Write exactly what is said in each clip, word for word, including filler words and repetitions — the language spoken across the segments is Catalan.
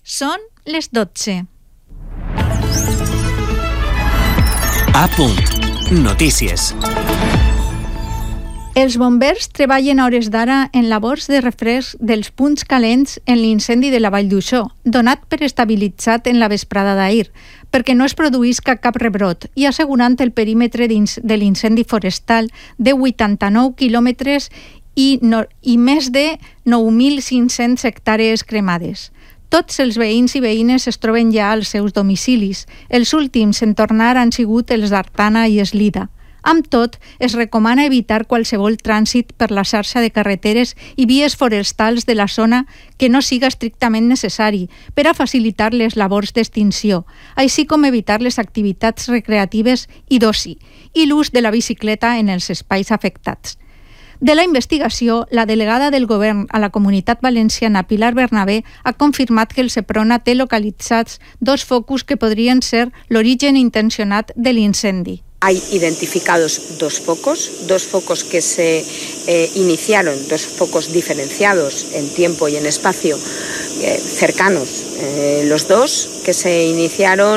Són les dotze. A punt. Notícies. Els bombers treballen a hores d'ara en labors de refresc dels punts calents en l'incendi de la Vall d'Uixó, donat per estabilitzat en la vesprada d'ahir, perquè no es produïsca cap rebrot i assegurant el perímetre de l'incendi forestal de vuitanta-nou quilòmetres i, no, i més de nou mil cinc-cents hectàrees cremades. Tots els veïns i veïnes es troben ja als seus domicilis. Els últims en tornar han sigut els d'Artana i Eslida. Amb tot, es recomana evitar qualsevol trànsit per la xarxa de carreteres i vies forestals de la zona que no siga estrictament necessari per a facilitar les labors d'extinció, així com evitar les activitats recreatives i d'oci i l'ús de la bicicleta en els espais afectats. De la investigació, la delegada del govern a la Comunitat Valenciana, Pilar Bernabé, ha confirmat que el Seprona té localitzats dos focus que podrien ser l'origen intencionat de l'incendi. Hay identificados dos focos, dos focos que se eh, iniciaron, dos focos diferenciados en tiempo y en espacio, eh, cercanos, eh, los dos, que se iniciaron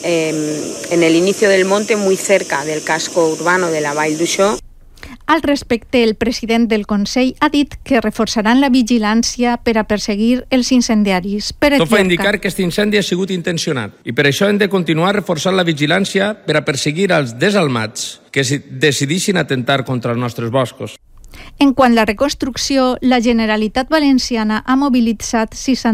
eh, en el inicio del monte, muy cerca del casco urbano de la Vall d'Uixó. Al respecte, el president del Consell ha dit que reforçaran la vigilància per a perseguir els incendiaris. Tot fa indicar que aquest incendi ha sigut intencionat i per això hem de continuar reforçant la vigilància per a perseguir els desalmats que decidissin atentar contra els nostres boscos. En quant a la reconstrucció, la Generalitat Valenciana ha mobilitzat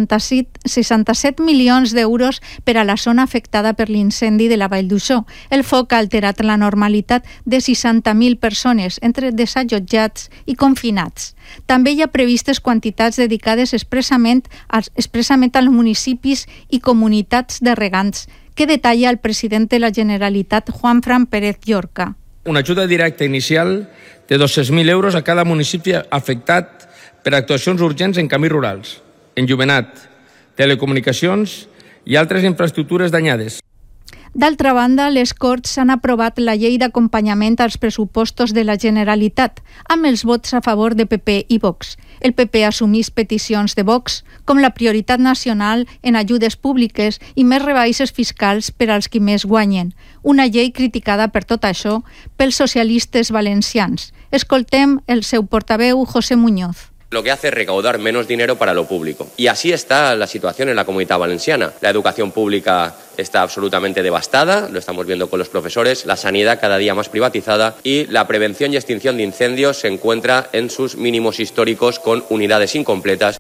seixanta-set milions d'euros per a la zona afectada per l'incendi de la Vall d'Uixó. El foc ha alterat la normalitat de seixanta mil persones, entre desallotjats i confinats. També hi ha previstes quantitats dedicades expressament als, expressament als municipis i comunitats de regants, que detalla el president de la Generalitat, Juanfran Pérez Llorca. Una ajuda directa inicial de dos-cents mil euros a cada municipi afectat per actuacions urgents en camins rurals, enllumenat, telecomunicacions i altres infraestructures danyades. D'altra banda, les Corts han aprovat la llei d'acompanyament als pressupostos de la Generalitat, amb els vots a favor de P P i Vox. El P P assumís peticions de Vox com la prioritat nacional en ajudes públiques i més rebaixes fiscals per als qui més guanyen. Una llei criticada per tot això pels socialistes valencians. Escoltem el seu portaveu, José Muñoz. Lo que hace es recaudar menos dinero para lo público. Y así está la situación en la Comunidad Valenciana. La educación pública está absolutamente devastada, lo estamos viendo con los profesores, la sanidad cada día más privatizada y la prevención y extinción de incendios se encuentra en sus mínimos históricos con unidades incompletas.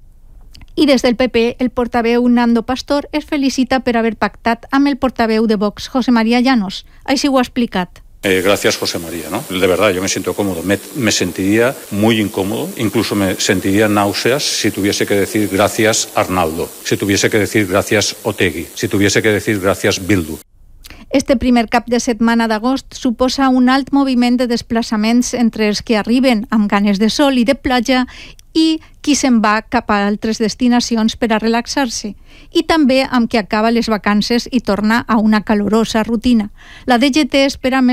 I des del P P, el portaveu Nando Pastor es felicita per haver pactat amb el portaveu de Vox, José María Llanos. Així ho ha explicat. Eh, gracias, José María, ¿no? De verdad, yo me siento cómodo. Me, me sentiría muy incómodo, incluso me sentiría náuseas si tuviese que decir gracias Arnaldo, si tuviese que decir gracias Otegui, si tuviese que decir gracias Bildu. Este primer cap de setmana d'agost suposa un alt moviment de desplaçaments entre els que arriben amb ganes de sol i de platja i qui se'n va cap a altres destinacions per a relaxar-se, i també amb qui acaba les vacances i torna a una calorosa rutina. La D G T espera més